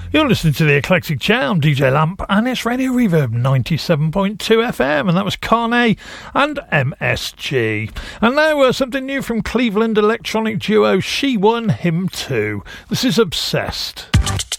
You're listening to the Eclectic Charm, DJ Lamp, and it's Radio Reverb 97.2 FM, and that was Carne and MSG. And now something new from Cleveland electronic duo She Won, Him Too. This is Obsessed.